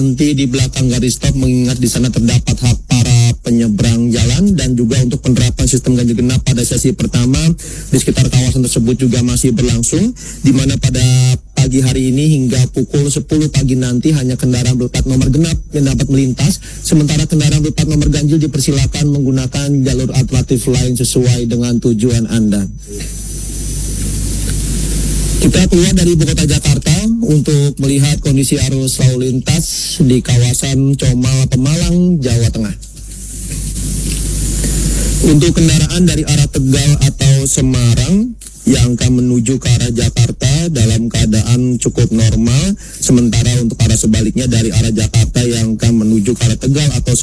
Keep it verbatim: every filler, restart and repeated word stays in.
Nanti di belakang garis stop, mengingat di sana terdapat hak para penyeberang jalan, dan juga untuk penerapan sistem ganjil genap pada sesi pertama di sekitar kawasan tersebut juga masih berlangsung, di mana pada pagi hari ini hingga pukul sepuluh pagi nanti hanya kendaraan berplat nomor genap yang dapat melintas, sementara kendaraan berplat nomor ganjil dipersilakan menggunakan jalur alternatif lain sesuai dengan tujuan Anda. Kita keluar dari ibu kota Jakarta untuk melihat kondisi arus lalu lintas di kawasan Comal Pemalang, Jawa Tengah. Untuk kendaraan dari arah Tegal atau Semarang yang akan menuju ke arah Jakarta dalam keadaan cukup normal, sementara untuk arah sebaliknya dari arah Jakarta yang akan menuju ke arah Tegal atau